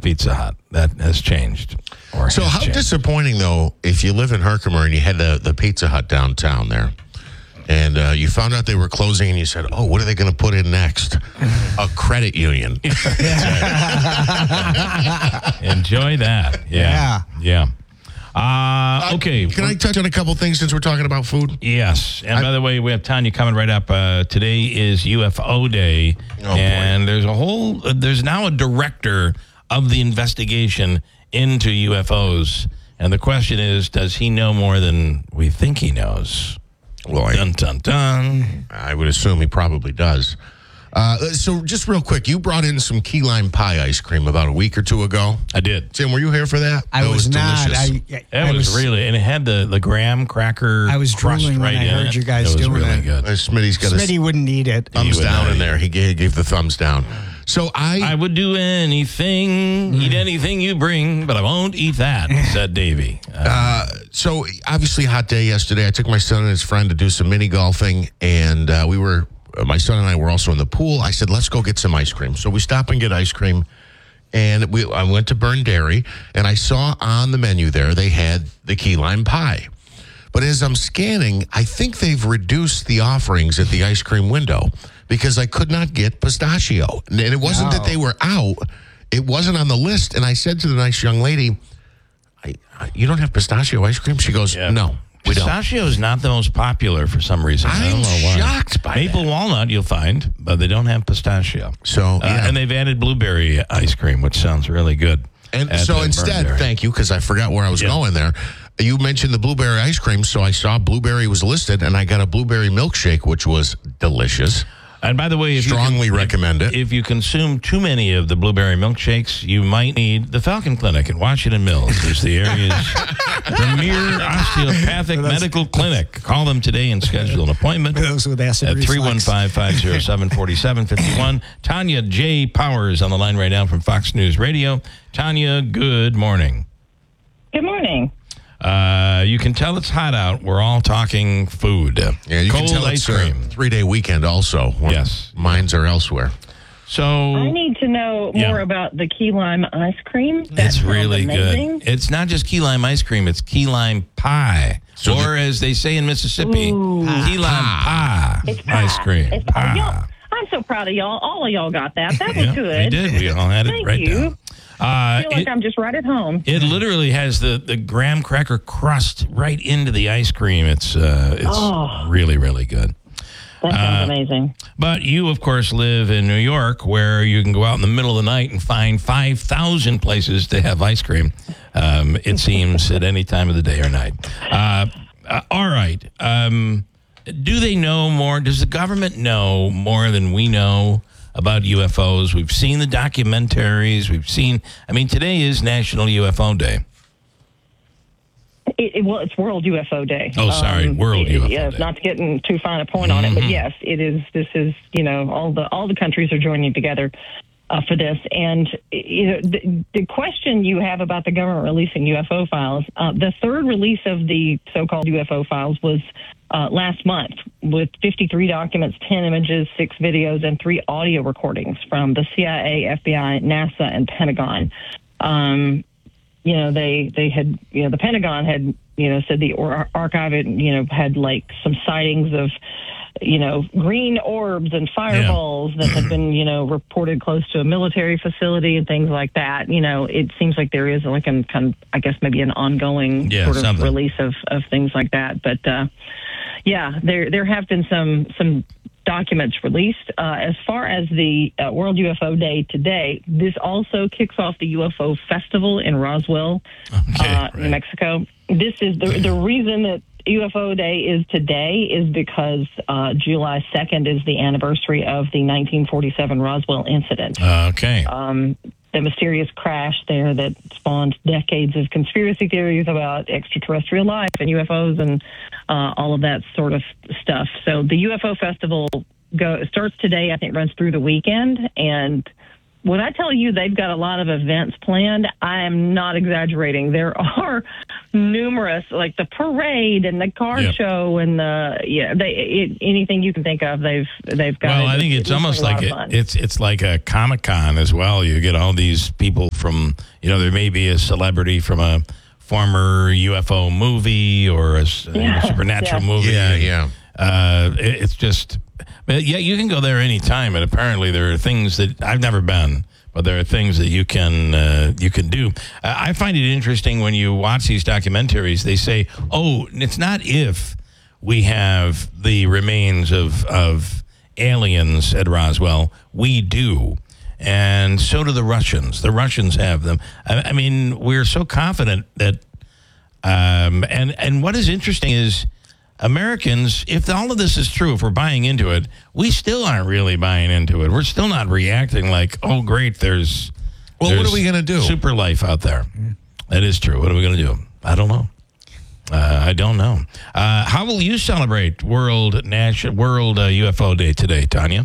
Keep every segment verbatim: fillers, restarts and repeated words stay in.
Pizza Hut. That has changed. Or So has how changed. disappointing, though, if you live in Herkimer and you had the, the Pizza Hut downtown there, and uh, you found out they were closing, and you said, oh, what are they going to put in next? A credit union. Enjoy that. Yeah. Yeah. Uh, okay. Can I touch on a couple things since we're talking about food? Yes. And I- by the way, we have Tanya coming right up. Uh, today is U F O Day. Oh, boy. And there's a whole, uh, there's now a director of the investigation into U F Os. And the question is, does he know more than we think he knows? Well, I, Dun, dun, dun. I would assume he probably does. Uh, so just real quick, you brought in some key lime pie ice cream about a week or two ago. I did. Tim, were you here for that? I That was, not. delicious. I, It I was, was really, and it had the, the graham cracker I was crust drooling when right I in heard it. you guys it was doing really it. good. Uh, Smitty's got Smitty a wouldn't eat it. thumbs would down not in eat. there. He gave, gave the thumbs down. So I, I would do anything, eat anything you bring, but I won't eat that, said Davey. Uh, uh, so obviously hot day yesterday. I took my son and his friend to do some mini golfing, and uh, we were, uh, my son and I were also in the pool. I said, let's go get some ice cream. So we stop and get ice cream, and we I went to Burn Dairy, and I saw on the menu there they had the key lime pie. But as I'm scanning, I think they've reduced the offerings at the ice cream window because I could not get pistachio. And it wasn't that No. they were out. It wasn't on the list. And I said to the nice young lady, I, I, you don't have pistachio ice cream? She goes, Yeah. no, we don't. Pistachio is not the most popular for some reason. I I'm don't know why. shocked by Maple that. walnut you'll find, but they don't have pistachio. So, Uh, yeah. and they've added blueberry ice cream, which sounds really good. And at so the instead, Burn Dairy. thank you, because I forgot where I was Yeah. going there. You mentioned the blueberry ice cream, so I saw blueberry was listed, and I got a blueberry milkshake, which was delicious. And by the way, if Strongly you, recommend it. If you consume too many of the blueberry milkshakes, you might need the Falcon Clinic in Washington Mills. It's the area's premier osteopathic medical clinic. Call them today and schedule an appointment Those with acid at three one reflux. five, five zero seven, four seven five one. Tanya J. Powers on the line right now from Fox News Radio. Tanya, good morning. Good morning. Uh, you can tell it's hot out. We're all talking food. Yeah, you Cold can tell ice it's a cream. three-day weekend also. where Yes. Minds are elsewhere. So I need to know Yeah. more about the key lime ice cream. That it's sounds really amazing. good. It's not just key lime ice cream, it's key lime pie. So or as they say in Mississippi, Ooh. key lime pie It's pie. ice cream. It's pie. Y'all, Pie. I'm so proud of y'all. All of y'all got that. That was Yeah, good. we did. We all had it Thank right you. down. Uh, I feel like it, I'm just right at home. it literally has the, the graham cracker crust right into the ice cream. It's uh, it's Oh. really, really good. That sounds amazing. But you, of course, live in New York, where you can go out in the middle of the night and find five thousand places to have ice cream, um, it seems, at any time of the day or night. Uh, uh, all right. Um, do they know more? Does the government know more than we know about U F Os? We've seen the documentaries. We've seen, I mean, today is National U F O Day. It, it, well, it's World U F O Day. Oh, sorry, World it- U F O yeah, Day. Not to get in too fine a point on it, but Mhm. yes, it is. This is, you know, all the all the countries are joining together uh, for this. And you know, the, the question you have about the government releasing U F O files, uh, the third release of the so-called U F O files was uh, last month with fifty-three documents, ten images, six videos, and three audio recordings from the C I A, F B I, NASA, and Pentagon. Um, you know, they, they had, you know, the Pentagon had, you know, said the or- archive, had, you know, had like some sightings of, you know, green orbs and fireballs that had been, you know, reported close to a military facility and things like that. You know, it seems like there is like an, kind of, I guess, maybe an ongoing Yeah, sort of something. release of, of things like that. But, uh, yeah, there there have been some some documents released. Uh, as far as the uh, World U F O Day today, this also kicks off the U F O Festival in Roswell, Okay, uh, right. New Mexico. This is the the reason that U F O Day is today is because uh, July second is the anniversary of the nineteen forty-seven Roswell incident. Okay. Um, the mysterious crash there that spawned decades of conspiracy theories about extraterrestrial life and U F Os and uh, all of that sort of stuff. So the U F O Festival go, starts today, I think runs through the weekend. And when I tell you they've got a lot of events planned, I am not exaggerating. There are numerous, like the parade and the car Yeah. show and the yeah, they it, anything you can think of, they've they've got. Well, it. I think it's It looks almost a lot like of it, fun. it's it's like a Comic Con as well. You get all these people from, you know, there may be a celebrity from a former U F O movie or a, s- Yeah, supernatural yeah. movie. Yeah, And, yeah. Uh, it, it's just, but yeah, you can go there anytime, and apparently there are things that I've never been, but there are things that you can uh, you can do. Uh, I find it interesting when you watch these documentaries. They say, "Oh, it's not if we have the remains of of aliens at Roswell. We do." And so do the Russians. The Russians have them. I, I mean, we're so confident that. Um, and and what is interesting is Americans. If all of this is true, if we're buying into it, we still aren't really buying into it. We're still not reacting like, oh, great, there's. Well, what there's are we gonna do? Super life out there. That is true. What are we going to do? I don't know. Uh, I don't know. Uh, how will you celebrate World National World uh, U F O Day today, Tanya?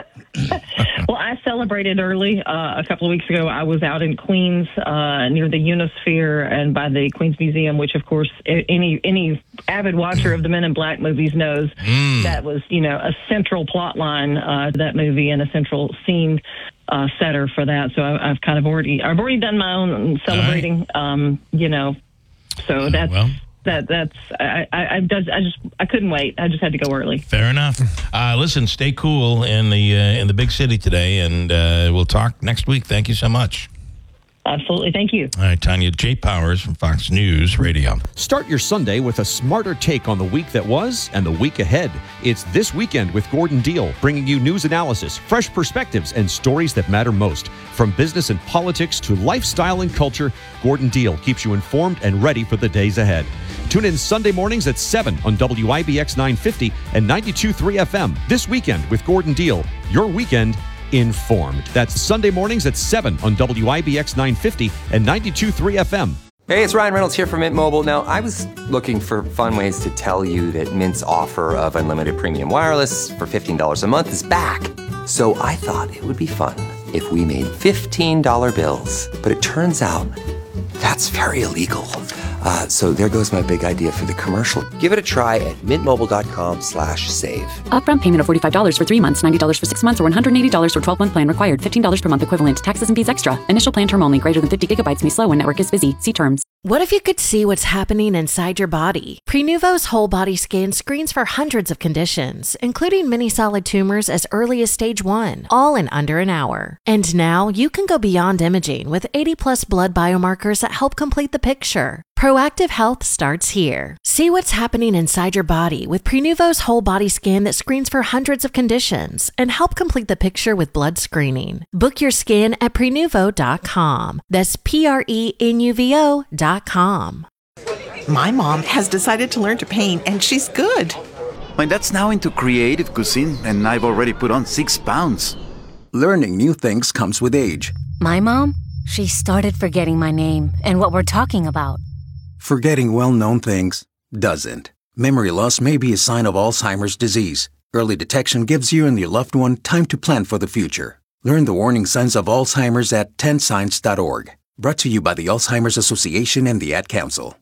Well, I celebrated early uh, a couple of weeks ago. I was out in Queens uh, near the Unisphere and by the Queens Museum, which, of course, a- any any avid watcher of the Men in Black movies knows that was, you know, a central plot line uh, to that movie and a central scene uh, setter for that. So I, I've kind of already I've already done my own celebrating, um, you know. So that's well. that that's I I, I, does, I just I couldn't wait. I just had to go early. Fair enough. Uh, listen, stay cool in the uh, in the big city today, and uh, we'll talk next week. Thank you so much. Absolutely, thank you. All right, Tanya. Jay Powers from Fox News Radio. Start your Sunday with a smarter take on the week that was and the week ahead. It's This Weekend with Gordon Deal, bringing you news analysis, fresh perspectives, and stories that matter most. From business and politics to lifestyle and culture, Gordon Deal keeps you informed and ready for the days ahead. Tune in Sunday mornings at seven on W I B X nine fifty and ninety-two point three F M. This Weekend with Gordon Deal, your weekend informed. That's Sunday mornings at seven on W I B X nine fifty and ninety-two point three F M. Hey, it's Ryan Reynolds here from Mint Mobile. Now, I was looking for fun ways to tell you that Mint's offer of unlimited premium wireless for fifteen dollars a month is back. So I thought it would be fun if we made fifteen dollar bills. But it turns out that's very illegal. Uh, so there goes my big idea for the commercial. Give it a try at mintmobile.com slash save. Upfront payment of forty-five dollars for three months, ninety dollars for six months, or one hundred eighty dollars for twelve-month plan required. fifteen dollars per month equivalent. Taxes and fees extra. Initial plan term only. Greater than fifty gigabytes may slow when network is busy. See terms. What if you could see what's happening inside your body? Prenuvo's whole body scan screens for hundreds of conditions, including many solid tumors as early as stage one, all in under an hour. And now you can go beyond imaging with eighty plus blood biomarkers that help complete the picture. Proactive health starts here. See what's happening inside your body with Prenuvo's whole body scan that screens for hundreds of conditions and help complete the picture with blood screening. Book your scan at prenuvo dot com. That's P R E N U V O dot com. My mom has decided to learn to paint, and she's good. My dad's now into creative cuisine, and I've already put on six pounds. Learning new things comes with age. My mom, she started forgetting my name and what we're talking about. Forgetting well-known things doesn't. Memory loss may be a sign of Alzheimer's disease. Early detection gives you and your loved one time to plan for the future. Learn the warning signs of Alzheimer's at ten signs dot org. Brought to you by the Alzheimer's Association and the Ad Council.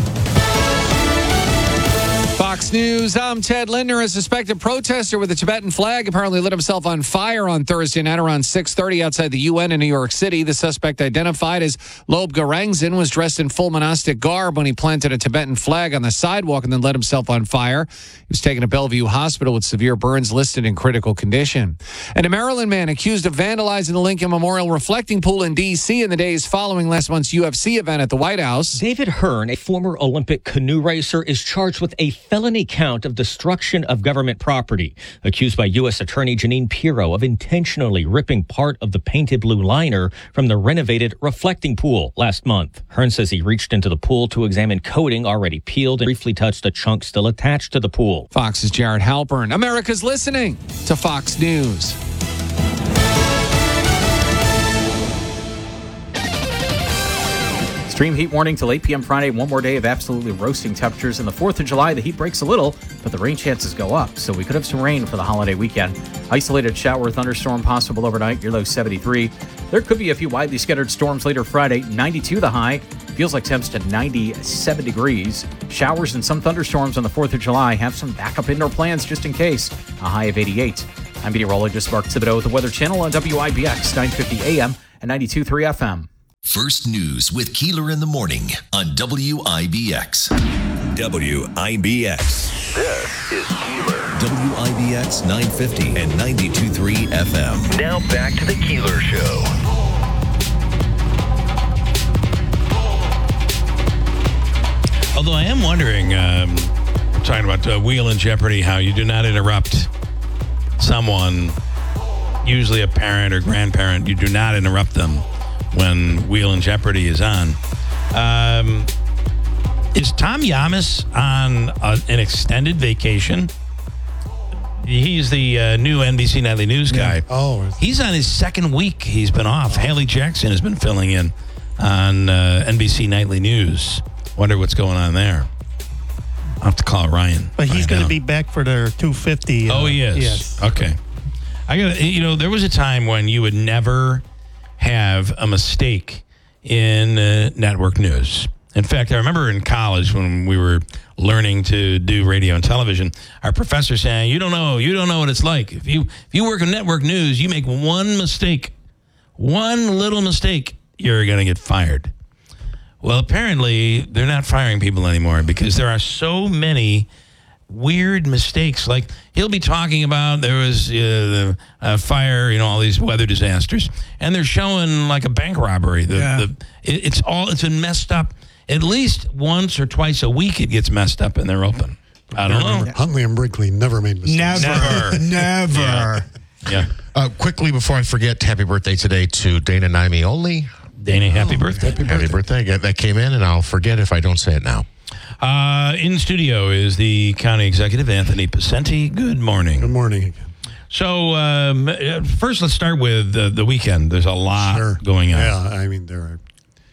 Fox News, I'm Ted Linder. A suspected protester with a Tibetan flag apparently lit himself on fire on Thursday night around six thirty outside the U N in New York City. The suspect, identified as Lob Garangzin, was dressed in full monastic garb when he planted a Tibetan flag on the sidewalk and then lit himself on fire. He was taken to Bellevue Hospital with severe burns listed in critical condition. And a Maryland man accused of vandalizing the Lincoln Memorial reflecting pool in D C in the days following last month's U F C event at the White House. David Hearn, a former Olympic canoe racer, is charged with a felony count of destruction of government property, accused by U S Attorney Janine Pirro of intentionally ripping part of the painted blue liner from the renovated reflecting pool last month. Hearn says he reached into the pool to examine coating already peeled and briefly touched a chunk still attached to the pool. Fox's Jared Halpern. America's listening to Fox News. Extreme heat warning till eight p.m. Friday. One more day of absolutely roasting temperatures. And the fourth of July, the heat breaks a little, but the rain chances go up. So we could have some rain for the holiday weekend. Isolated shower or thunderstorm possible overnight. Your low seventy-three. There could be a few widely scattered storms later Friday. ninety-two the high. Feels like temps to ninety-seven degrees. Showers and some thunderstorms on the fourth of July. Have some backup indoor plans just in case. A high of eighty-eight. I'm meteorologist Mark Thibodeau with the Weather Channel on W I B X nine fifty A M and ninety-two point three F M. First News with Keeler in the Morning on W I B X. W I B X. This is Keeler. W I B X nine fifty and ninety-two point three F M. Now back to the Keeler Show. Although I am wondering, um, talking about uh, Wheel in Jeopardy, how you do not interrupt someone, usually a parent or grandparent, you do not interrupt them when Wheel in Jeopardy is on. Um, is Tom Yamas on a, an extended vacation? He's the uh, new N B C Nightly News guy. Yeah. Oh, he's on his second week. He's been off. Haley Jackson has been filling in on uh, N B C Nightly News. Wonder what's going on there. I'll have to call Ryan. But he's going to be back for their two fifty. Uh, oh, he is? Yes. Okay. I got you know, there was a time when you would never have a mistake in uh, network news. In fact, I remember in college when we were learning to do radio and television, our professor saying, you don't know, you don't know what it's like. If you if you work in network news, you make one mistake, one little mistake, you're going to get fired. Well, apparently, they're not firing people anymore because there are so many weird mistakes. Like, he'll be talking about there was uh, the uh, fire, you know, all these weather disasters, and they're showing like a bank robbery. The, Yeah. the, it, it's all, it's been messed up. At least once or twice a week it gets messed up and they're open. I don't know. Huntley and Brinkley never made mistakes. Never. Never. Yeah. Yeah. Uh, quickly, before I forget, happy birthday today to Dana Naimioli. Dana, happy Oh, birthday. Happy, happy birthday. birthday. That came in, and I'll forget if I don't say it now. Uh, in studio is the county executive, Anthony Pacenti. Good morning. Good morning again. So, um, uh, first, let's start with uh, the weekend. There's a lot Sure. going on. Yeah, I mean, there are.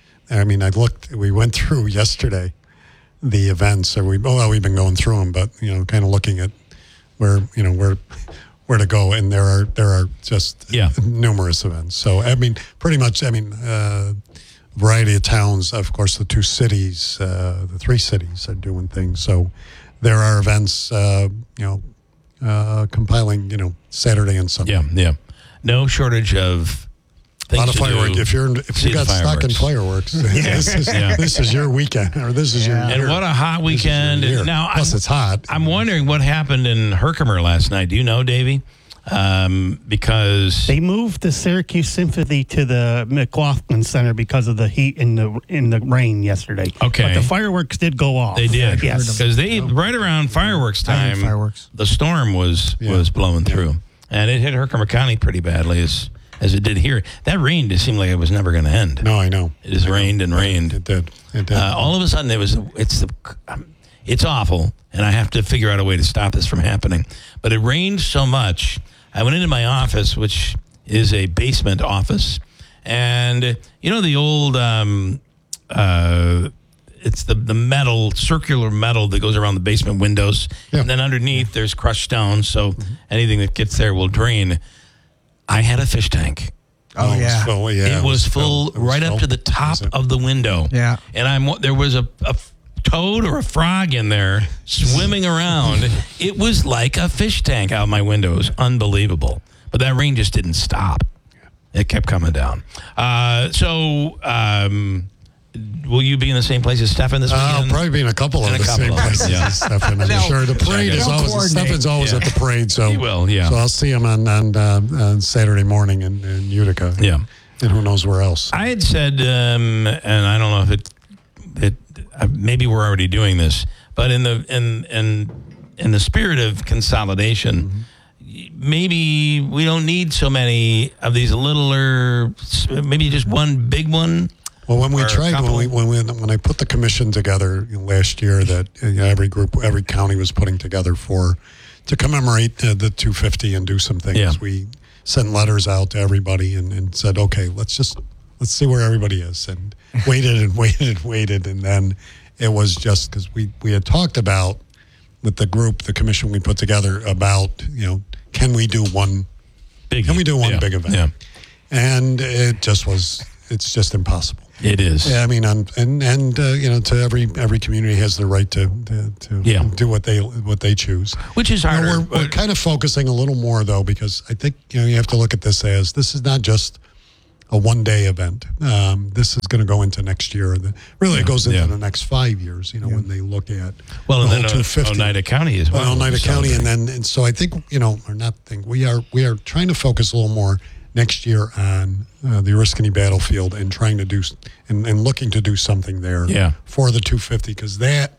I mean, I looked, we went through yesterday the events. Or we, well, we've been going through them, but, you know, kind of looking at where, you know, where. where to go, and there are there are just yeah. numerous events. So I mean, pretty much. I mean, uh, variety of towns. Of course, the two cities, uh, the three cities are doing things. So there are events. Uh, you know, uh, compiling. You know, Saturday and Sunday. Yeah, yeah. No shortage of a lot things of to fireworks. do. If you're if See you the got stuck in fireworks. fireworks, this is Yeah. this is your weekend, or this is your And year. what a hot This is your weekend. year. Now, Plus, I'm, it's hot. I'm wondering what happened in Herkimer last night. Do you know, Davey? Um, because they moved the Syracuse Symphony to the McLaughlin Center because of the heat in the in the rain yesterday. Okay. But the fireworks did go off. They did. Yes. Because they right around fireworks time, fireworks. the storm was Yeah. was blowing through, and it hit Herkimer County pretty badly as as it did here. That rain just seemed like it was never going to end. No, I know. It just rained and rained. It did. It did. Uh, all of a sudden, it was it's the um, it's awful, and I have to figure out a way to stop this from happening. But it rained so much. I went into my office, which is a basement office, and you know the old um, uh, it's the the metal circular metal that goes around the basement windows, Yeah. and then underneath there's crushed stone, so anything that gets there will drain. I had a fish tank. Oh, it was full, yeah, it was full filled. It was right up full. to the top of the window. Yeah. And I'm there was a, a toad or a frog in there swimming around. It was like a fish tank out my window. It was unbelievable. But that rain just didn't stop. It kept coming down. Uh, so, um, will you be in the same place as Stefan this Uh, weekend? I'll probably be in a couple In of a the couple same of them, places yeah. as Stefan. I'm They'll- sure the parade they'll is always coordinate. Stefan's always Yeah. at the parade, so He will, yeah. So I'll see him on on, uh, on Saturday morning in, in Utica. Yeah. And who knows where else? I had said, um, and I don't know if it, it uh, maybe we're already doing this, but in the in in in the spirit of consolidation, maybe we don't need so many of these littler. Maybe just one big one. Well, when we or a tried, when couple. we, when we when I put the commission together you know, last year, that uh, you know, every group, every county was putting together for to commemorate uh, the two fifty and do some things. Yeah. We sent letters out to everybody and, and said, okay, let's just let's see where everybody is, and waited and waited and waited, and then it was just because we we had talked about with the group, the commission we put together about, you know, can we do one big? Can we do one yeah, big event? Yeah. And it just was. It's just impossible. It is. Yeah, I mean, um, and and uh, you know, to every every community has the right to to, to yeah. do what they what they choose. Which is harder. You know, we're, we're kind of focusing a little more though, because I think you know you have to look at this as this is not just a one day event. Um, this is going to go into next year. The, really, yeah. it goes into yeah. the next five years. You know, yeah. when they look at well, the and whole then two fifty. Oneida County as well. well Oneida County, and then and so I think you know, or not think we are we are trying to focus a little more next year on uh, the Oriskany battlefield and trying to do and, and looking to do something there yeah. for the two fifty, because that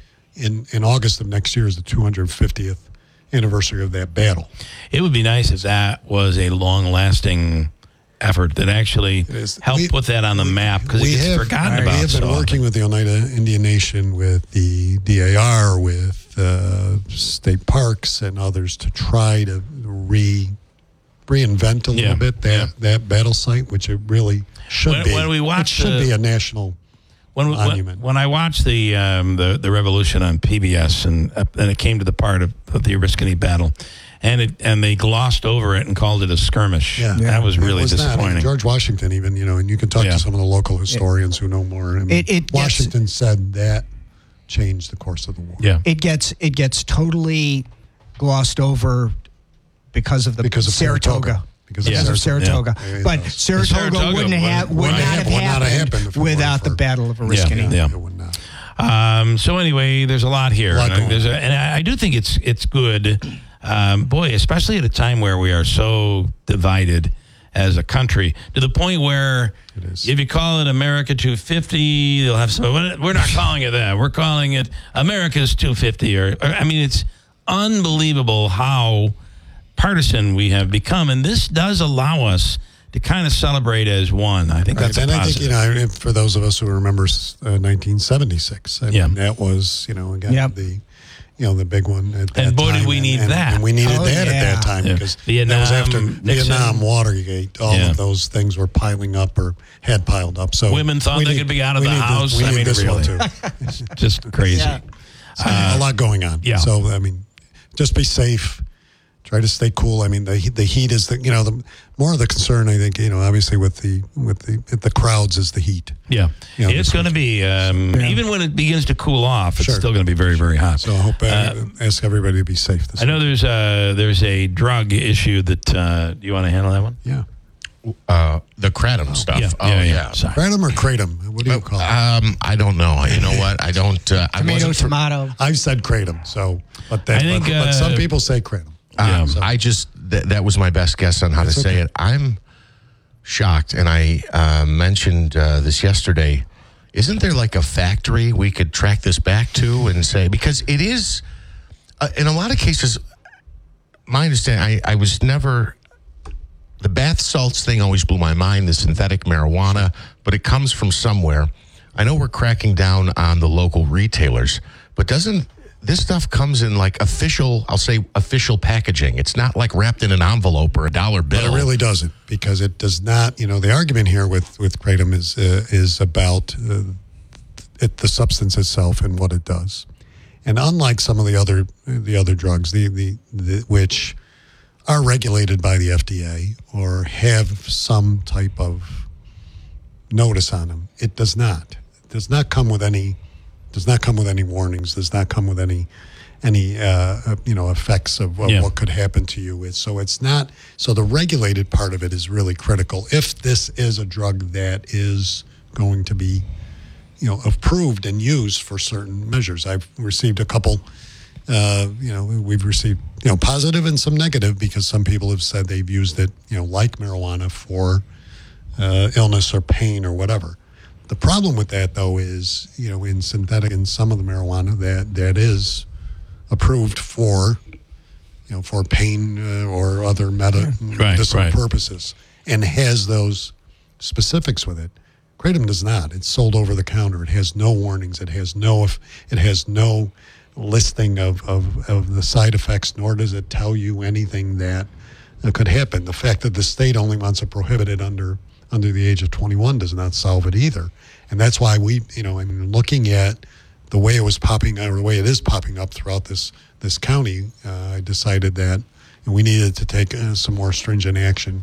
in in August of next year is the two hundred fiftieth anniversary of that battle. It would be nice if that was a long-lasting effort that actually helped we, put that on the map, because it gets have, forgotten we about. We have been so working with the Oneida Indian Nation, with the D A R, with uh, state parks and others to try to re. reinvent a little yeah, bit that, yeah. that battle site, which it really should when, be. When we watch it should the, be a national when, monument. When, when I watched the um, the the revolution on P B S, and uh, and it came to the part of, of the Oriskany battle, and it and they glossed over it and called it a skirmish. Yeah, that was really was disappointing. Not. I mean, George Washington, even you know, and you can talk yeah. to some of the local historians it, who know more. I mean, it, it Washington gets, said that changed the course of the war. Yeah, it gets it gets totally glossed over because of the because of Saratoga. Saratoga. Because Because yeah. of Saratoga, yeah. but Saratoga, Saratoga wouldn't have would would not have would not happened, have happened without the Battle of Oriskany. Yeah, yeah. Um, so anyway, there's a lot here, a lot and, there's a, and I do think it's it's good, um, boy, especially at a time where we are so divided as a country, to the point where if you call it America two fifty, they'll have some. We're not calling it that. We're calling it America's two fifty. Or, or I mean, it's unbelievable how partisan we have become, and this does allow us to kind of celebrate as one. I think right. that's a and positive. I think, you know, for those of us who remember uh, nineteen seventy-six, I yeah. mean, that was, you know, again, yep. the, you know, the big one at that and boy, time. did we and, need and, that. And we needed oh, that yeah. at that time, yeah. because Vietnam, that was after Nixon. Vietnam, Watergate, all yeah. of those things were piling up or had piled up. So women thought we they need, could be out of we the need house. This, we I need mean, this really. one too. Just crazy. Yeah. So, Uh, a lot going on. Yeah. So, I mean, just be safe. Try to stay cool. I mean, the the heat is the you know the more of the concern. I think you know obviously with the with the the crowds is the heat. Yeah, you know, it's going to be um, yeah. even when it begins to cool off. It's sure. still going to be very very hot. So I hope uh, uh, ask everybody to be safe. This I know there's a there's a drug issue that uh, do you want to handle that one? Yeah. Uh, the kratom stuff. Yeah, oh yeah, yeah. yeah. Sorry. Kratom or kratom? What do you call it? Um, I don't know. You know what? I don't. Uh, I Tomato, wasn't for- tomato. I've said kratom. So, but that, I think, but, uh, but some people say kratom. Um, Yeah. so. I just th- that was my best guess on how It's to say okay. it. I'm shocked, and I uh, mentioned uh, this yesterday. Isn't there like a factory we could track this back to and say, because it is uh, in a lot of cases. My understanding, I, I was never. The bath salts thing always blew my mind, the synthetic marijuana, but it comes from somewhere. I know we're cracking down on the local retailers, but doesn't this stuff comes in like official, I'll say official packaging. It's not like wrapped in an envelope or a dollar bill. But it really doesn't, because it does not, you know, the argument here with, with kratom is uh, is about uh, it, the substance itself and what it does. And unlike some of the other the other drugs, the, the, the which are regulated by the F D A or have some type of notice on them, it does not. It does not come with any does not come with any warnings, does not come with any any uh, you know effects of, of Yeah. what could happen to you. It's, so it's not so the regulated part of it is really critical. If this is a drug that is going to be you know approved and used for certain measures, I've received a couple. Uh, you know, we've received, you know, positive and some negative, because some people have said they've used it, you know, like marijuana for uh, illness or pain or whatever. The problem with that, though, is, you know, in synthetic, in some of the marijuana that, that is approved for, you know, for pain uh, or other meta- Right, medicinal right. purposes, and has those specifics with it. Kratom does not. It's sold over the counter. It has no warnings. It has no, it has no listing of, of, of the side effects, nor does it tell you anything that uh, could happen. The fact that the state only wants to prohibit it under under the age of twenty-one does not solve it either. And that's why we, you know, I mean, looking at the way it was popping, or the way it is popping up throughout this this county, uh, I decided that we needed to take uh, some more stringent action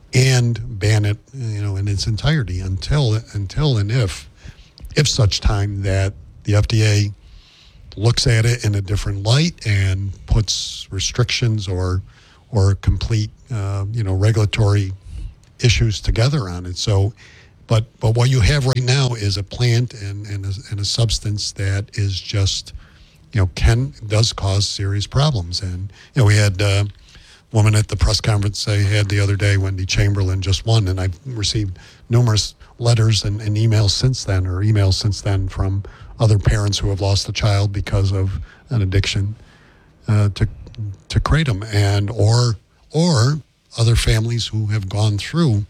and ban it, you know, in its entirety until until and if if such time that the F D A looks at it in a different light and puts restrictions or or complete, uh, you know, regulatory issues together on it. So. But but what you have right now is a plant and and a, and a substance that is just, you know, can does cause serious problems. And you know, we had a woman at the press conference I had the other day, Wendy Chamberlain, just one, and I've received numerous letters and, and emails since then, or emails since then from other parents who have lost a child because of an addiction uh, to to kratom, and or or other families who have gone through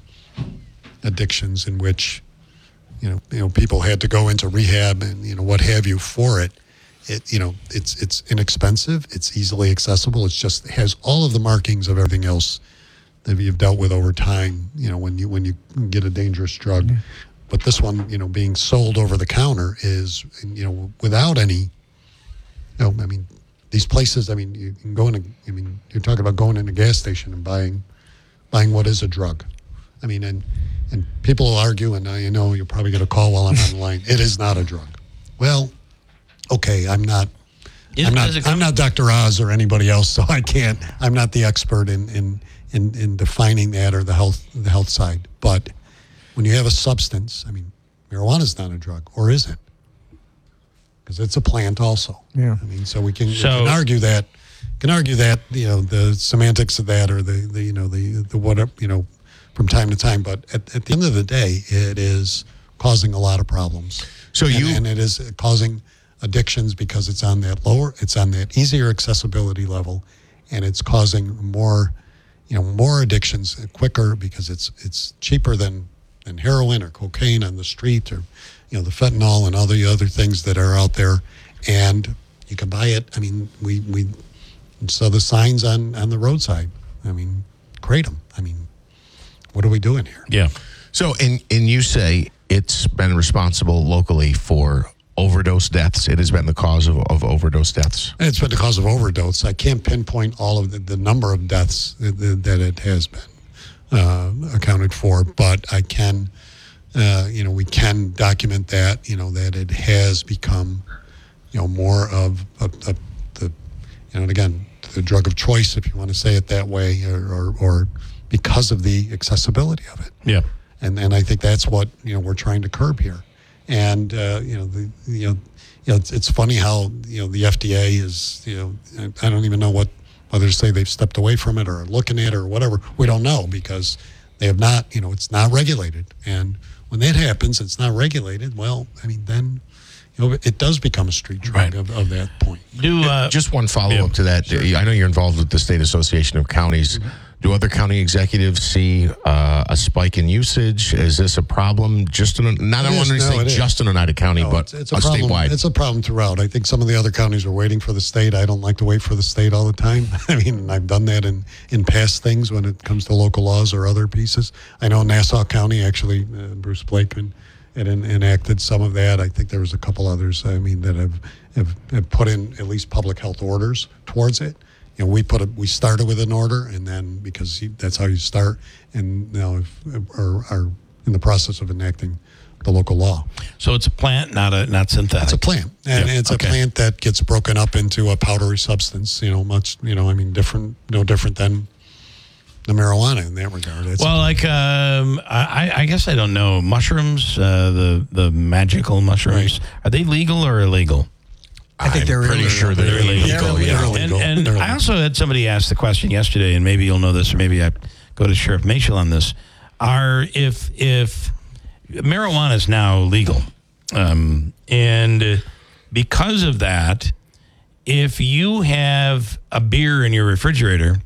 addictions in which, you know, you know, people had to go into rehab and, you know, what have you for it. It, you know, it's it's inexpensive, it's easily accessible, it's just it has all of the markings of everything else that you've dealt with over time, you know, when you when you get a dangerous drug. Mm-hmm. But this one, you know, being sold over the counter is, you know, without any, you know, I mean, these places, I mean, you can go in, a, I mean, you're talking about going in a gas station and buying buying what is a drug. I mean, and and people will argue, and I know you'll probably get a call while I'm on the line. It is not a drug. Well, okay, I'm not. Is, I'm not. I'm not Doctor Oz or anybody else, so I can't. I'm not the expert in in, in, in defining that or the health the health side. But when you have a substance, I mean, marijuana is not a drug, or is it? Because it's a plant, also. Yeah. I mean, so we can, So- we can argue that. Can argue that, you know, the semantics of that, or the, the you know the the whatever, you know, from time to time, but at, at the end of the day, it is causing a lot of problems. So and, you and it is causing addictions because it's on that lower, it's on that easier accessibility level, and it's causing more, you know, more addictions quicker because it's it's cheaper than than heroin or cocaine on the street, or, you know, the fentanyl and all the other things that are out there, and you can buy it. I mean, we we saw the signs on on the roadside. I mean, kratom. I mean. What are we doing here? Yeah. So, and, and you say it's been responsible locally for overdose deaths. It has been the cause of, of overdose deaths. It's been the cause of overdose. I can't pinpoint all of the, the number of deaths that, that it has been uh, accounted for, but I can, uh, you know, we can document that, you know, that it has become, you know, more of, of, of the, you know, and again, the drug of choice, if you want to say it that way, or, or, or because of the accessibility of it. Yeah. And and I think that's what, you know, we're trying to curb here. And, uh, you know, the you know, you know it's, it's funny how, you know, the F D A is, you know, I don't even know what, whether to say they've stepped away from it or are looking at it or whatever. We don't know because they have not, you know, it's not regulated. And when that happens, it's not regulated, well, I mean, then, you know, it does become a street drug Right. of, of that point. Do uh, Just one follow-up yeah, to that. I know you're involved with the State Association of Counties. Mm-hmm. Do other county executives see uh, a spike in usage? Is this a problem just in, a, not I It want is, to no, say it is. just in Oneida County, No, but it's, it's a, a problem. statewide? It's a problem throughout. I think some of the other counties are waiting for the state. I don't like to wait for the state all the time. I mean, I've done that in, in past things when it comes to local laws or other pieces. I know Nassau County, actually, uh, Bruce Blakeman had en- enacted some of that. I think there was a couple others, I mean, that have, have, have put in at least public health orders towards it. You know, we put a, we started with an order, and then because you, that's how you start, and now if, are, are in the process of enacting the local law. So it's a plant, not a not synthetic. It's a plant, and Yeah, it's okay. a plant that gets broken up into a powdery substance. You know, much you know, I mean, different, no different than the marijuana in that regard. It's Well, like um, I, I guess I don't know mushrooms, uh, the the magical mushrooms. Are they legal or illegal? I think they're pretty illegal. sure they're, They're illegal. illegal. They're Yeah. illegal. And, and They're I illegal. also had somebody ask the question yesterday, and maybe you'll know this, or maybe I go to Sheriff Machel on this. Are if if marijuana is now legal, um, and because of that, if you have a beer in your refrigerator,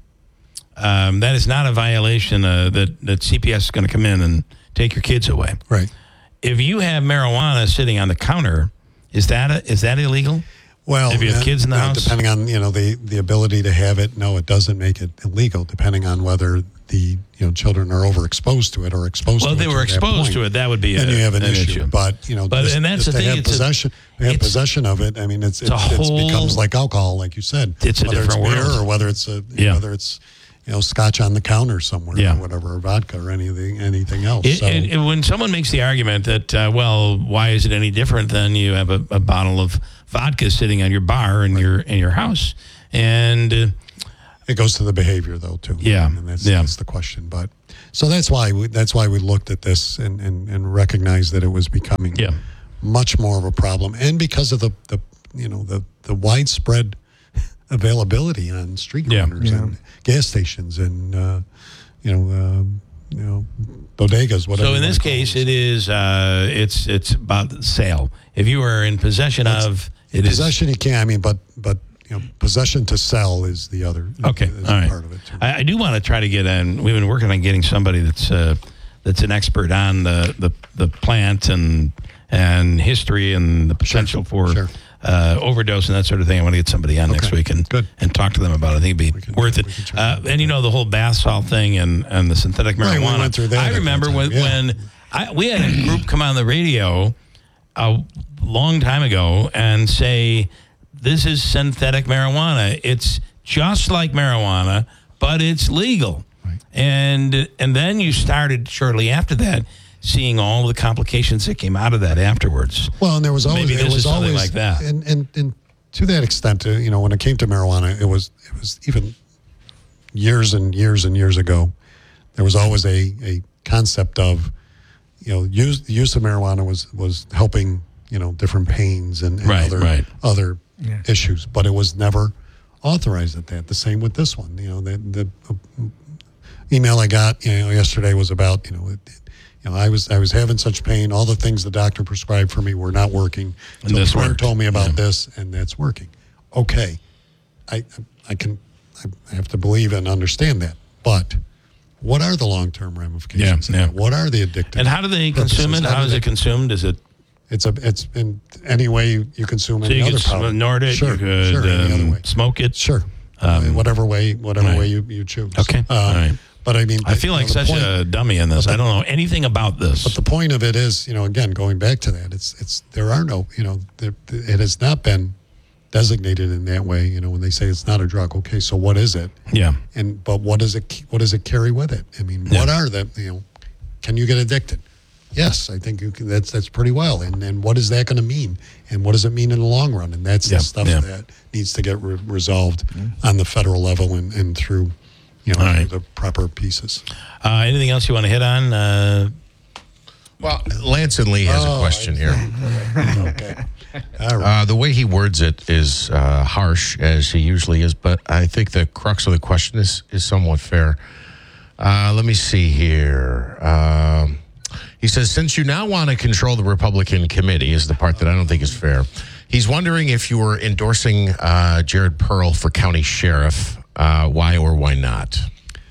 um, that is not a violation uh, that that C P S is going to come in and take your kids away. right. If you have marijuana sitting on the counter, is that a, is that illegal? Well, if you have uh, kids in the you know, house? depending on you know the, the ability to have it, no, it doesn't make it illegal. Depending on whether the you know children are overexposed to it or exposed. Well, to they it were to that exposed point, to it. That would be then a, you have an, an issue. issue. But you know, But- just, and that's just the to thing, have it's a- possession, have it's- possession of it. I mean, it's It's a it's, it's whole- becomes like alcohol, like you said. It's a whether different it's beer world. or whether it's a Yeah. whether it's you know scotch on the counter somewhere Yeah. or whatever, or vodka or anything anything else. It, so, it, it- when someone makes the argument that, uh, well, why is it any different than you have a, a bottle of vodka sitting on your bar in your in your house, and uh, it goes to the behavior though too. Yeah, and that's, yeah. that's the question. But so that's why we, that's why we looked at this and, and, and recognized that it was becoming Yeah. much more of a problem, and because of the, the you know the the widespread availability on street Yeah. corners Yeah. and gas stations and uh, you know uh, you know bodegas, whatever. so in you this wanna call case, them. it is uh, it's it's about the sale. If you are in possession of it is possession, you can. I mean, but but you know, possession to sell is the other. Okay, is all right. part of it too. I, I do want to try to get in. We've been working on getting somebody that's uh, that's an expert on the, the, the plant and and history and the potential for sure. uh, overdose and that sort of thing. I want to get somebody on next week and Good. and talk to them about it. I think it'd be worth it. Uh, and you know the whole bath salt thing and, and the synthetic Right, we marijuana. went through that I at remember that when time, yeah. when I, we had a group come on the radio a long time ago and say, this is synthetic marijuana. It's just like marijuana, but it's legal. Right. And and then you started shortly after that seeing all the complications that came out of that afterwards. Well, and there was always Maybe there this was is something always like that. and, and and to that extent, uh, you know, when it came to marijuana, it was it was even years and years and years ago. There was always a, a concept of, you know, use the use of marijuana was was helping, you know, different pains and, and Right, other right. other Yeah. issues, but it was never authorized at that. The same with this one. You know, the the uh, email I got, you know, yesterday was about, you know, it, it, you know, I was I was having such pain. All the things the doctor prescribed for me were not working. And So a this friend worked. told me about Yeah. this, and that's working. Okay, I I can I have to believe and understand that, but what are the long term ramifications? Yeah, of yeah. that? What are the addictive? And how do they consume it? purposes? How do is they- it consumed? Is it It's a it's in any way you, you consume so any you other could powder. snort it? Sure, you could sure, any other um, way. smoke it? Sure. Um, whatever way, whatever right. way you, you choose. Okay. Um, All right. But I mean, I feel you like know, the such point- a dummy in this. but the- I don't know anything about this. But the point of it is, you know, again, going back to that, it's it's there are no, you know, there, it has not been designated in that way. You know, when they say it's not a drug, okay, so what is it? Yeah. And but what does it what does it carry with it? I mean, what are the you know? Can you get addicted? Yes, I think you can, that's that's pretty well. And and what is that going to mean? And what does it mean in the long run? And that's Yeah, the stuff yeah. that needs to get re- resolved on the federal level and, and through, you know, All right. the proper pieces. Uh, anything else you want to hit on? Uh, Well, Lance and Lee has Oh, a question here. Okay. All right. Uh, the way he words it is uh, harsh, as he usually is, but I think the crux of the question is, is somewhat fair. Uh, let me see here. Um, he says, since you now want to control the Republican committee, is the part that I don't think is fair. He's wondering if you were endorsing uh, Jared Pearl for county sheriff. Uh, why or why not?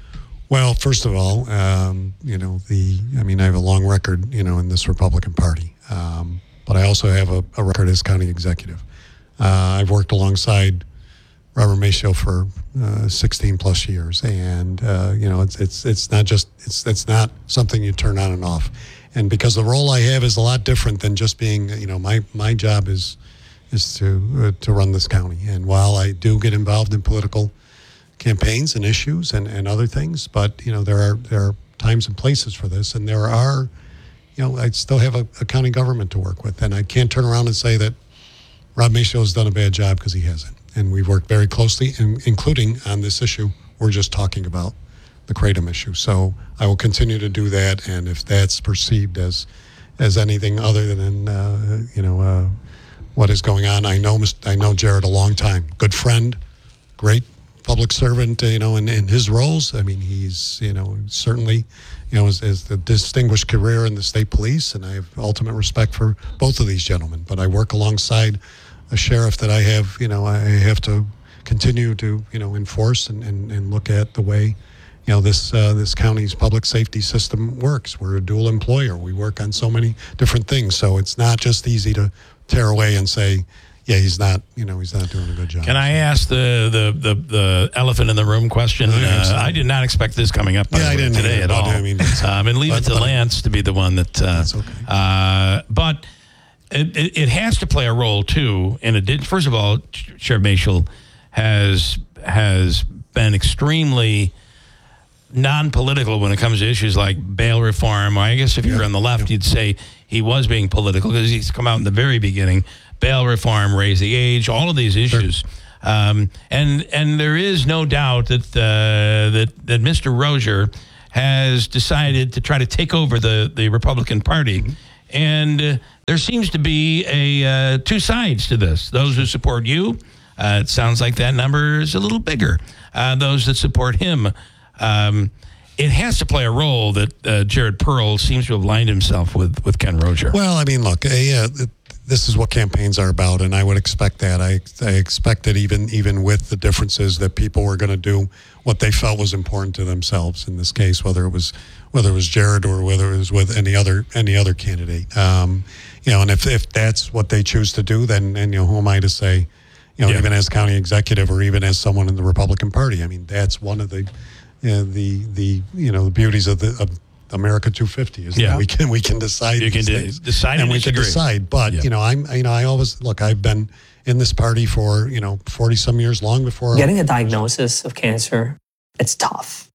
Well, first of all, um, you know, the, I mean, I have a long record, you know, in this Republican Party, um, but I also have a, a record as county executive. Uh, I've worked alongside Robert Maceo for uh, sixteen plus years, and uh, you know, it's it's it's not just it's it's not something you turn on and off, and because the role I have is a lot different than just being, you know, my my job is is to uh, to run this county, and while I do get involved in political campaigns and issues and, and other things, but you know, there are there are times and places for this, and there are, you know, I still have a, a county government to work with, and I can't turn around and say that Rob Maceo has done a bad job, because he hasn't. And we've worked very closely, in, including on this issue we're just talking about, the Kratom issue. So I will continue to do that, and if that's perceived as as anything other than uh, you know uh, what is going on, I know I know Jared a long time, good friend, great public servant, you know, in, in his roles. I mean, he's, you know, certainly, you know, has, has a distinguished career in the state police, and I have ultimate respect for both of these gentlemen. But I work alongside a sheriff that I have, you know, I have to continue to, you know, enforce and, and, and look at the way, you know, this uh, this county's public safety system works. We're a dual employer. We work on so many different things. So it's not just easy to tear away and say, yeah, he's not, you know, he's not doing a good job. Can I ask the the the, the elephant in the room question? Uh, I did not expect this coming up by Yeah, the I way, didn't today either, at but, all. I mean, it's- um, and leave it but- to but- Lance to be the one that. Uh, That's okay. uh, but it, it, it has to play a role too. In addition, first of all, Sheriff Mashel has has been extremely non-political when it comes to issues like bail reform. I guess if you're on the left, you'd say he was being political because he's come out in the very beginning. Bail reform, raise the age, all of these issues. Um, and and there is no doubt that uh, that that Mister Rozier has decided to try to take over the, the Republican Party. And uh, there seems to be a uh, two sides to this. Those who support you, uh, it sounds like that number is a little bigger. Uh, those that support him, um, it has to play a role that uh, Jared Pearl seems to have aligned himself with, with Ken Rozier. Well, I mean, look, uh, yeah, th- this is what campaigns are about, and I would expect that. I, I expected even even with the differences that people were going to do what they felt was important to themselves. In this case, whether it was whether it was Jared or whether it was with any other any other candidate, um, you know, and if if that's what they choose to do, then and you know, who am I to say, you know, Yeah. even as county executive or even as someone in the Republican Party? I mean, that's one of the uh, the the you know the beauties of the. Of, America two fifty is Yeah. that we can we can decide You can these de- things. decide and and we can disagree. decide. But Yeah. you know, I'm you know I always look. I've been in this party for you know forty some years, long before Getting a diagnosis of cancer, it's tough.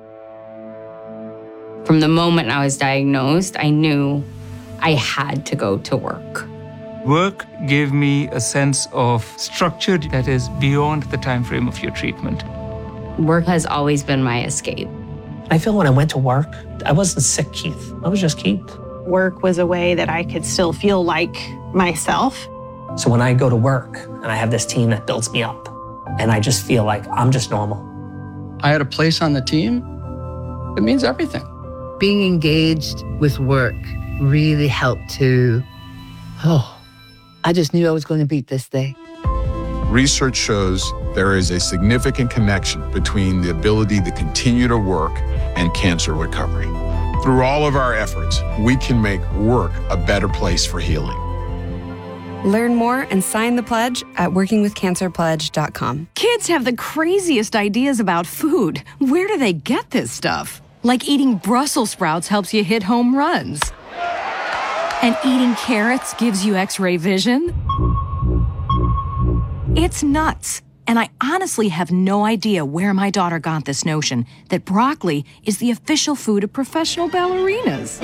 From the moment I was diagnosed, I knew I had to go to work. Work gave me a sense of structure that is beyond the time frame of your treatment. Work has always been my escape. I feel when I went to work, I wasn't sick, Keith. I was just Keith. Work was a way that I could still feel like myself. So when I go to work and I have this team that builds me up, and I just feel like I'm just normal. I had a place on the team. It means everything. Being engaged with work really helped to, oh, I just knew I was going to beat this day. Research shows there is a significant connection between the ability to continue to work and cancer recovery. Through all of our efforts, we can make work a better place for healing. Learn more and sign the pledge at working with cancer pledge dot com. Kids have the craziest ideas about food. Where do they get this stuff? Like eating Brussels sprouts helps you hit home runs. And eating carrots gives you x-ray vision. It's nuts. And I honestly have no idea where my daughter got this notion that broccoli is the official food of professional ballerinas.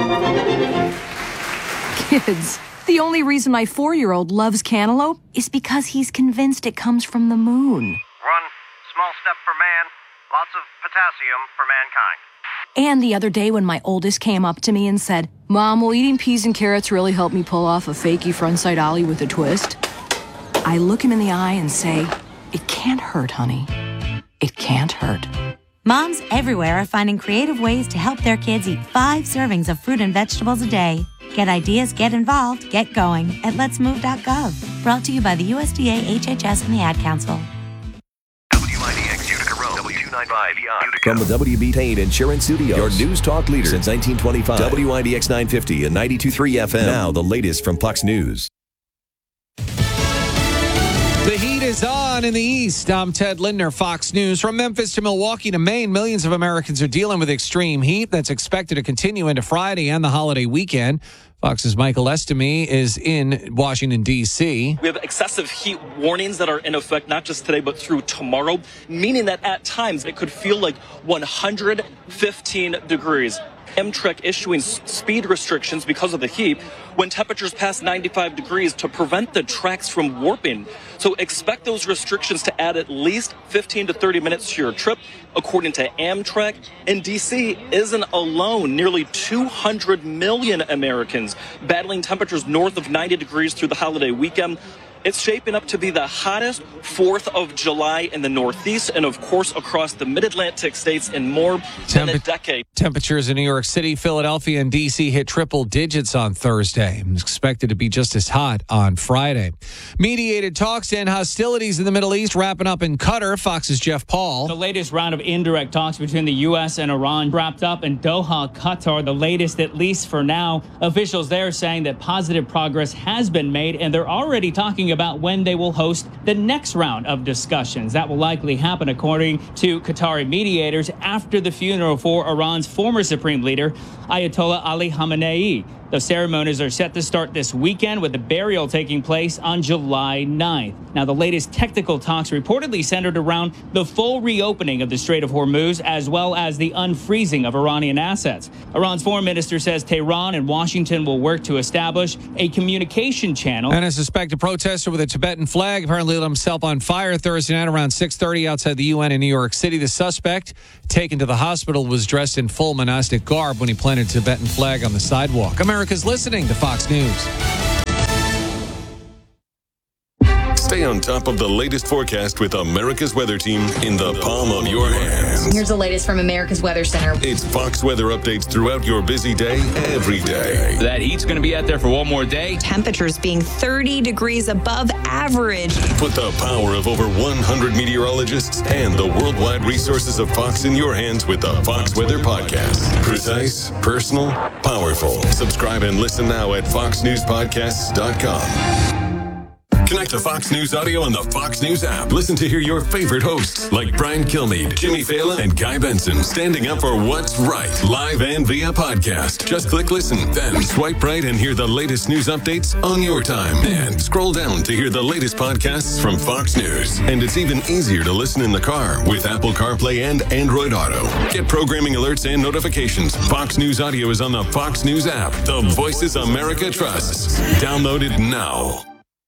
Kids, the only reason my four-year-old loves cantaloupe is because he's convinced it comes from the moon. One small step for man, lots of potassium for mankind. And the other day when my oldest came up to me and said, Mom, will eating peas and carrots really help me pull off a fakey frontside ollie with a twist? I look him in the eye and say, it can't hurt, honey. It can't hurt. Moms everywhere are finding creative ways to help their kids eat five servings of fruit and vegetables a day. Get ideas, get involved, get going at lets move dot gov. Brought to you by the U S D A, H H S, and the Ad Council. W I D X Utica Road, W two ninety-five Utica. From the W B Payne Insurance Studios, your news talk leader since nineteen twenty-five. W I D X nine fifty and ninety-two point three F M. Now the latest from Fox News. The heat is on in the East. I'm Ted Lindner, Fox News. From Memphis to Milwaukee to Maine, millions of Americans are dealing with extreme heat that's expected to continue into Friday and the holiday weekend. Fox's Michael Estemy is in Washington, D C. We have excessive heat warnings that are in effect not just today, but through tomorrow, meaning that at times it could feel like one hundred fifteen degrees. Amtrak issuing speed restrictions because of the heat when temperatures pass ninety-five degrees to prevent the tracks from warping. So expect those restrictions to add at least fifteen to thirty minutes to your trip, according to Amtrak. And D C isn't alone. Nearly two hundred million Americans battling temperatures north of ninety degrees through the holiday weekend. It's shaping up to be the hottest fourth of July in the Northeast and, of course, across the mid-Atlantic states in more than a decade. Temperatures in New York City, Philadelphia, and D C hit triple digits on Thursday and expected to be just as hot on Friday. Mediated talks and hostilities in the Middle East wrapping up in Qatar. Fox's Jeff Paul. The latest round of indirect talks between the U S and Iran wrapped up in Doha, Qatar, the latest at least for now. Officials there saying that positive progress has been made, and they're already talking talking about when they will host the next round of discussions. That will likely happen, according to Qatari mediators, after the funeral for Iran's former supreme leader, Ayatollah Ali Khamenei. The ceremonies are set to start this weekend, with the burial taking place on July ninth. Now, the latest technical talks reportedly centered around the full reopening of the Strait of Hormuz, as well as the unfreezing of Iranian assets. Iran's foreign minister says Tehran and Washington will work to establish a communication channel. And a suspected protester with a Tibetan flag apparently lit himself on fire Thursday night around six thirty outside the U N in New York City. The suspect, taken to the hospital, was dressed in full monastic garb when he planted a Tibetan flag on the sidewalk. America's listening to Fox News. Stay on top of the latest forecast with America's Weather Team in the palm of your hands. Here's the latest from America's Weather Center. It's Fox weather updates throughout your busy day, every day. That heat's going to be out there for one more day. Temperatures being thirty degrees above average. Put the power of over one hundred meteorologists and the worldwide resources of Fox in your hands with the Fox Weather Podcast. Precise, personal, powerful. Subscribe and listen now at fox news podcasts dot com. Connect to Fox News Audio on the Fox News app. Listen to hear your favorite hosts like Brian Kilmeade, Jimmy Fallon, and Guy Benson standing up for what's right, live and via podcast. Just click listen, then swipe right and hear the latest news updates on your time. And scroll down to hear the latest podcasts from Fox News. And it's even easier to listen in the car with Apple CarPlay and Android Auto. Get programming alerts and notifications. Fox News Audio is on the Fox News app. The voices America trusts. Download it now.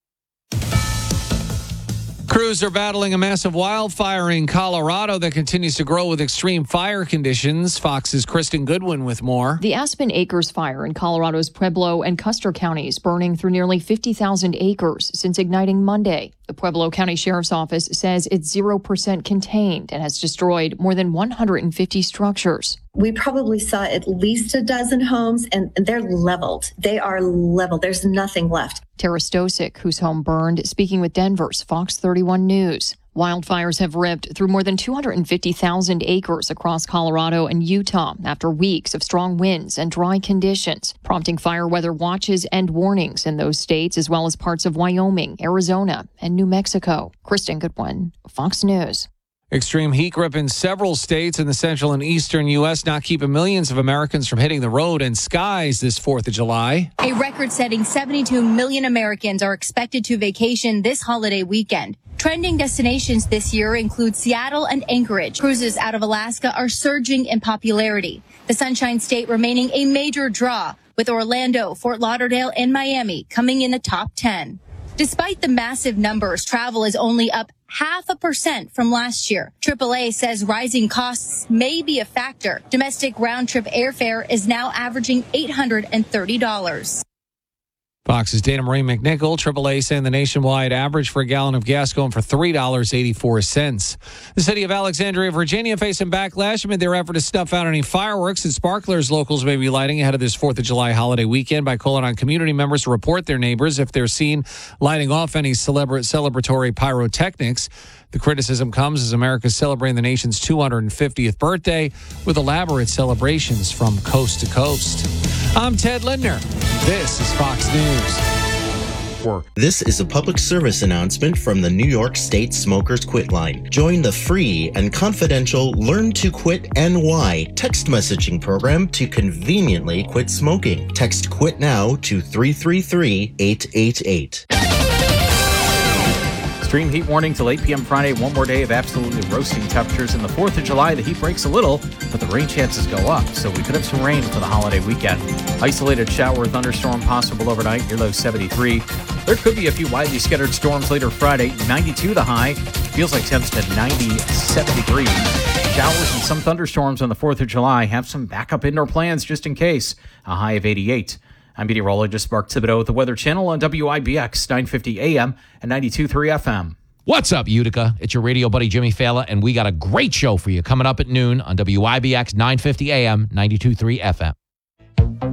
Crews are battling a massive wildfire in Colorado that continues to grow with extreme fire conditions. Fox's Kristen Goodwin with more. The Aspen Acres fire in Colorado's Pueblo and Custer counties, burning through nearly fifty thousand acres since igniting Monday. The Pueblo County Sheriff's Office says it's zero percent contained and has destroyed more than one hundred fifty structures. We probably saw at least a dozen homes, and they're leveled. They are leveled. There's nothing left. Tara Stosic, whose home burned, speaking with Denver's Fox thirty-one News. Wildfires have ripped through more than two hundred fifty thousand acres across Colorado and Utah after weeks of strong winds and dry conditions, prompting fire weather watches and warnings in those states, as well as parts of Wyoming, Arizona, and New Mexico. Kristen Goodwin, Fox News. Extreme heat grip in several states in the central and eastern U S not keeping millions of Americans from hitting the road and skies this fourth of July. A record-setting seventy-two million Americans are expected to vacation this holiday weekend. Trending destinations this year include Seattle and Anchorage. Cruises out of Alaska are surging in popularity. The Sunshine State remaining a major draw, with Orlando, Fort Lauderdale, and Miami coming in the top ten. Despite the massive numbers, travel is only up half a percent from last year. triple A says rising costs may be a factor. Domestic round-trip airfare is now averaging eight hundred thirty dollars. Fox's Dana Marie McNichol, triple A saying the nationwide average for a gallon of gas going for three dollars and eighty-four cents. The city of Alexandria, Virginia, facing backlash amid their effort to snuff out any fireworks and sparklers locals may be lighting ahead of this fourth of July holiday weekend by calling on community members to report their neighbors if they're seen lighting off any celebra- celebratory pyrotechnics. The criticism comes as America's celebrating the nation's two hundred fiftieth birthday with elaborate celebrations from coast to coast. I'm Ted Lindner. This is Fox News. This is a public service announcement from the New York State Smokers Quit Line. Join the free and confidential Learn to Quit N Y text messaging program to conveniently quit smoking. Text QUIT NOW to three three three, eight eight eight. Extreme heat warning till eight p.m. Friday. One more day of absolutely roasting temperatures. And the fourth of July, the heat breaks a little, but the rain chances go up. So we could have some rain for the holiday weekend. Isolated shower or thunderstorm possible overnight. Your low seventy-three. There could be a few widely scattered storms later Friday. ninety-two the high. Feels like temps to ninety-seven degrees. Showers and some thunderstorms on the fourth of July. Have some backup indoor plans just in case. A high of eighty-eight. I'm meteorologist Mark Thibodeau with the Weather Channel on W I B X nine fifty A M and ninety-two point three F M. What's up, Utica? It's your radio buddy, Jimmy Fallon, and we got a great show for you coming up at noon on W I B X nine fifty A M, ninety-two point three F M.